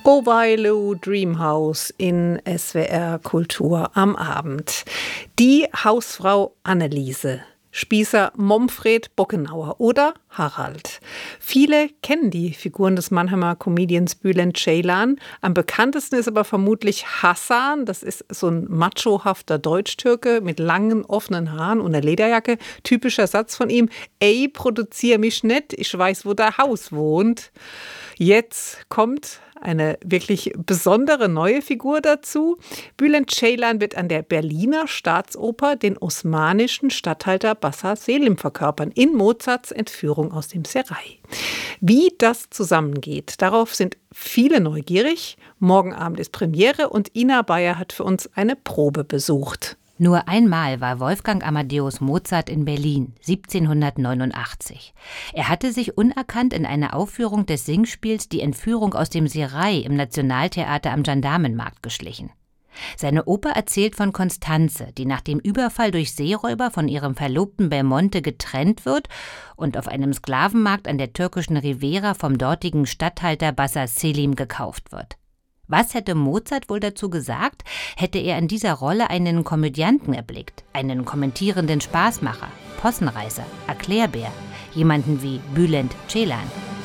Proweilo Dreamhouse in SWR Kultur am Abend. Die Hausfrau Anneliese, Spießer Momfred Bockenauer oder Harald. Viele kennen die Figuren des Mannheimer Comedians Bülent Ceylan. Am bekanntesten ist aber vermutlich Hasan. Das ist so ein machohafter Deutsch-Türke mit langen, offenen Haaren und einer Lederjacke. Typischer Satz von ihm: Ey, produzier mich nicht, ich weiß, wo der Haus wohnt. Jetzt kommt eine wirklich besondere neue Figur dazu. Bülent Ceylan wird an der Berliner Staatsoper den osmanischen Statthalter Bassa Selim verkörpern in Mozarts Entführung aus dem Serail. Wie das zusammengeht, darauf sind viele neugierig. Morgen Abend ist Premiere und Ina Bayer hat für uns eine Probe besucht. Nur einmal war Wolfgang Amadeus Mozart in Berlin, 1789. Er hatte sich unerkannt in eine Aufführung des Singspiels Die Entführung aus dem Serail im Nationaltheater am Gendarmenmarkt geschlichen. Seine Oper erzählt von Constanze, die nach dem Überfall durch Seeräuber von ihrem Verlobten Belmonte getrennt wird und auf einem Sklavenmarkt an der türkischen Riviera vom dortigen Statthalter Bassa Selim gekauft wird. Was hätte Mozart wohl dazu gesagt, hätte er in dieser Rolle einen Komödianten erblickt, einen kommentierenden Spaßmacher, Possenreißer, Erklärbär, jemanden wie Bülent Ceylan.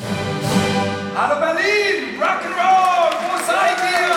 Hallo Berlin, Rock'n'Roll, wo seid ihr?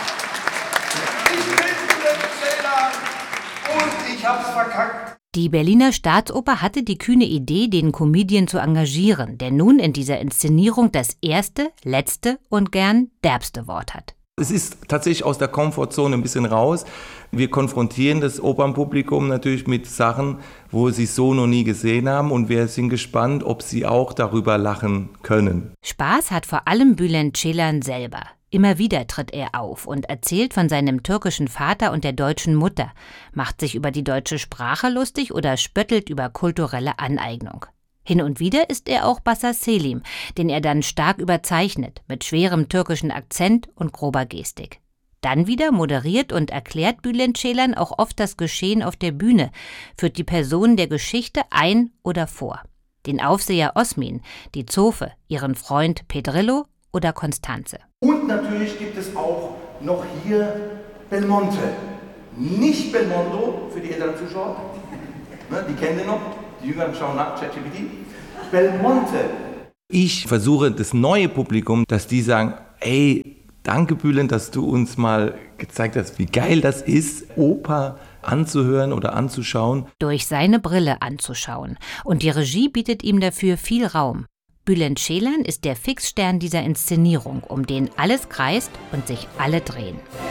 Ich bin Bülent Ceylan und ich hab's verkackt. Die Berliner Staatsoper hatte die kühne Idee, den Comedian zu engagieren, der nun in dieser Inszenierung das erste, letzte und gern derbste Wort hat. Es ist tatsächlich aus der Komfortzone ein bisschen raus. Wir konfrontieren das Opernpublikum natürlich mit Sachen, wo sie so noch nie gesehen haben, und wir sind gespannt, ob sie auch darüber lachen können. Spaß hat vor allem Bülent Ceylan selber. Immer wieder tritt er auf und erzählt von seinem türkischen Vater und der deutschen Mutter, macht sich über die deutsche Sprache lustig oder spöttelt über kulturelle Aneignung. Hin und wieder ist er auch Bassa Selim, den er dann stark überzeichnet, mit schwerem türkischen Akzent und grober Gestik. Dann wieder moderiert und erklärt Bülent Ceylan auch oft das Geschehen auf der Bühne, führt die Personen der Geschichte ein oder vor. Den Aufseher Osmin, die Zofe, ihren Freund Pedrillo oder Constanze. Und natürlich gibt es auch noch hier Belmonte. Nicht Belmondo für die älteren Zuschauer. Die kennen den noch. Die Jüngeren schauen nach, ChatGPT. Belmonte. Ich versuche das neue Publikum, dass die sagen, ey, danke Bülent, dass du uns mal gezeigt hast, wie geil das ist, Oper anzuhören oder anzuschauen. Durch seine Brille anzuschauen. Und die Regie bietet ihm dafür viel Raum. Bülent Ceylan ist der Fixstern dieser Inszenierung, um den alles kreist und sich alle drehen.